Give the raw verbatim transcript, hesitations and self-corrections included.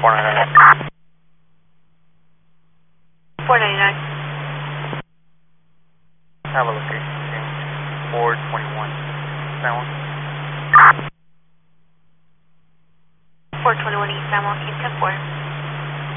four ninety-nine. four ninety-nine. Have a location change. four twenty-one. San Juan. four twenty-one East San Juan, King ten four.